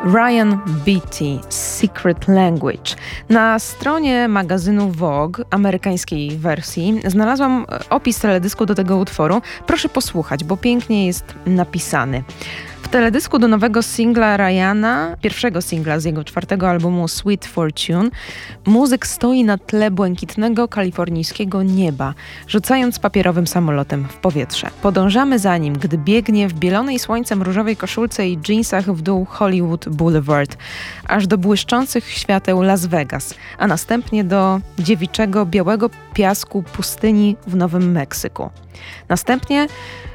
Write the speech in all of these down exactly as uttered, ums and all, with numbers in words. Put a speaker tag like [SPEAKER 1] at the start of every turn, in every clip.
[SPEAKER 1] Ryan Beatty, Secret Language. Na stronie magazynu Vogue, amerykańskiej wersji, znalazłam opis teledysku do tego utworu. Proszę posłuchać, bo pięknie jest napisany. W teledysku do nowego singla Ryana, pierwszego singla z jego czwartego albumu Sweet Fortune, muzyk stoi na tle błękitnego kalifornijskiego nieba, rzucając papierowym samolotem w powietrze. Podążamy za nim, gdy biegnie w bielonej słońcem różowej koszulce i dżinsach w dół Hollywood Boulevard, aż do błyszczących świateł Las Vegas, a następnie do dziewiczego białego piasku pustyni w Nowym Meksyku. Następnie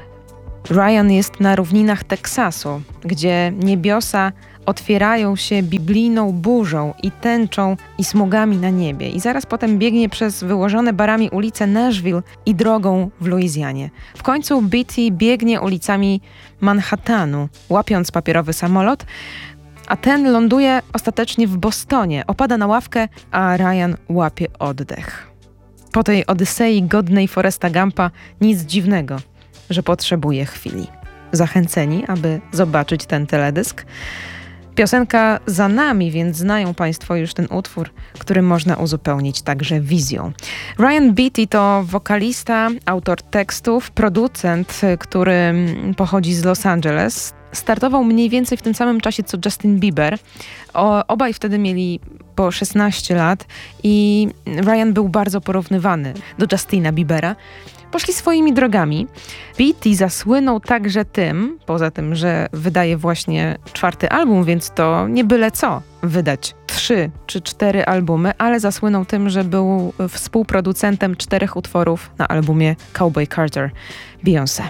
[SPEAKER 1] Ryan jest na równinach Teksasu, gdzie niebiosa otwierają się biblijną burzą i tęczą i smugami na niebie. I zaraz potem biegnie przez wyłożone barami ulice Nashville i drogą w Luizjanie. W końcu Beatty biegnie ulicami Manhattanu, łapiąc papierowy samolot, a ten ląduje ostatecznie w Bostonie. Opada na ławkę, a Ryan łapie oddech. Po tej odysei godnej Foresta Gumpa nic dziwnego, że potrzebuje chwili. Zachęceni, aby zobaczyć ten teledysk? Piosenka za nami, więc znają Państwo już ten utwór, który można uzupełnić także wizją. Ryan Beatty to wokalista, autor tekstów, producent, który pochodzi z Los Angeles. Startował mniej więcej w tym samym czasie co Justin Bieber. O, obaj wtedy mieli po szesnaście lat i Ryan był bardzo porównywany do Justina Biebera. Poszli swoimi drogami. Beatty zasłynął także tym, poza tym, że wydaje właśnie czwarty album, więc to nie byle co wydać trzy czy cztery albumy, ale zasłynął tym, że był współproducentem czterech utworów na albumie Cowboy Carter Beyoncé.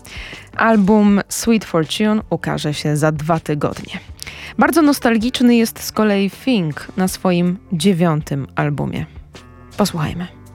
[SPEAKER 1] Album Sweet Fortune ukaże się za dwa tygodnie. Bardzo nostalgiczny jest z kolei Think na swoim dziewiątym albumie. Posłuchajmy.